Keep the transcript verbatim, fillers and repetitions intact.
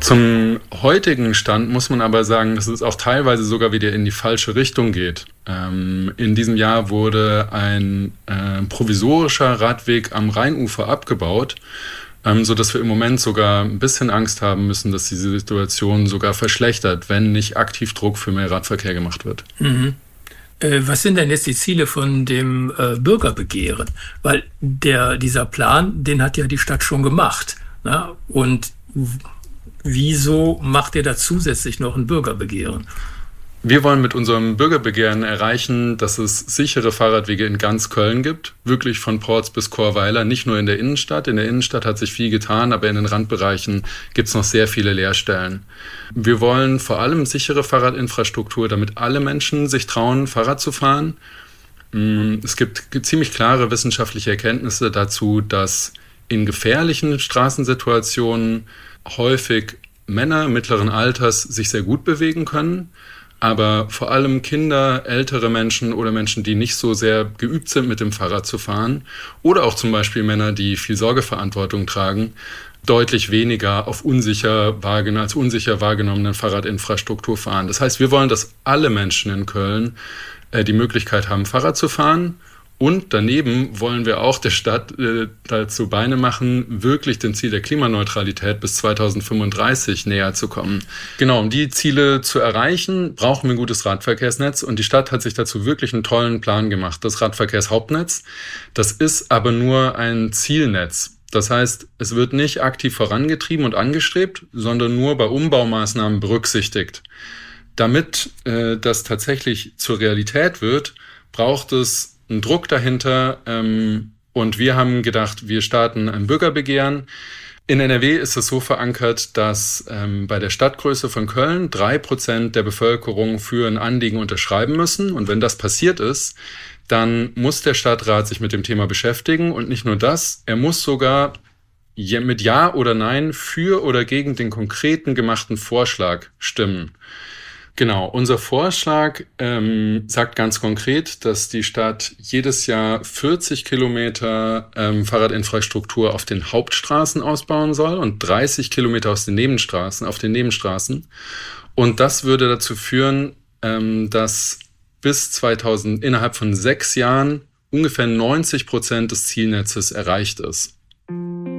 Zum heutigen Stand muss man aber sagen, dass es auch teilweise sogar wieder in die falsche Richtung geht. Ähm, in diesem Jahr wurde ein äh, provisorischer Radweg am Rheinufer abgebaut, ähm, sodass wir im Moment sogar ein bisschen Angst haben müssen, dass diese Situation sogar verschlechtert, wenn nicht aktiv Druck für mehr Radverkehr gemacht wird. Mhm. Äh, was sind denn jetzt die Ziele von dem äh, Bürgerbegehren? Weil der, dieser Plan, den hat ja die Stadt schon gemacht. Na? Und wieso macht ihr da zusätzlich noch ein Bürgerbegehren? Wir wollen mit unserem Bürgerbegehren erreichen, dass es sichere Fahrradwege in ganz Köln gibt, wirklich von Porz bis Chorweiler, nicht nur in der Innenstadt. In der Innenstadt hat sich viel getan, aber in den Randbereichen gibt es noch sehr viele Leerstellen. Wir wollen vor allem sichere Fahrradinfrastruktur, damit alle Menschen sich trauen, Fahrrad zu fahren. Es gibt ziemlich klare wissenschaftliche Erkenntnisse dazu, dass in gefährlichen Straßensituationen häufig Männer mittleren Alters sich sehr gut bewegen können, aber vor allem Kinder, ältere Menschen oder Menschen, die nicht so sehr geübt sind, mit dem Fahrrad zu fahren, oder auch zum Beispiel Männer, die viel Sorgeverantwortung tragen, deutlich weniger auf unsicher wahrgenommen, als unsicher wahrgenommene Fahrradinfrastruktur fahren. Das heißt, wir wollen, dass alle Menschen in Köln äh, die Möglichkeit haben, Fahrrad zu fahren. Und daneben wollen wir auch der Stadt äh, dazu Beine machen, wirklich dem Ziel der Klimaneutralität bis zweitausendfünfunddreißig näher zu kommen. Genau, um die Ziele zu erreichen, brauchen wir ein gutes Radverkehrsnetz. Und die Stadt hat sich dazu wirklich einen tollen Plan gemacht. Das Radverkehrshauptnetz, das ist aber nur ein Zielnetz. Das heißt, es wird nicht aktiv vorangetrieben und angestrebt, sondern nur bei Umbaumaßnahmen berücksichtigt. Damit äh, das tatsächlich zur Realität wird, braucht es ein Druck dahinter, ähm, und wir haben gedacht, wir starten ein Bürgerbegehren. In N R W ist es so verankert, dass ähm, bei der Stadtgröße von Köln drei Prozent der Bevölkerung für ein Anliegen unterschreiben müssen. Und wenn das passiert ist, dann muss der Stadtrat sich mit dem Thema beschäftigen. Und nicht nur das, er muss sogar mit Ja oder Nein für oder gegen den konkreten gemachten Vorschlag stimmen. Genau, unser Vorschlag ähm, sagt ganz konkret, dass die Stadt jedes Jahr vierzig Kilometer ähm, Fahrradinfrastruktur auf den Hauptstraßen ausbauen soll und dreißig Kilometer aus den Nebenstraßen, auf den Nebenstraßen. Und das würde dazu führen, ähm, dass bis zweitausend, innerhalb von sechs Jahren ungefähr neunzig Prozent des Zielnetzes erreicht ist.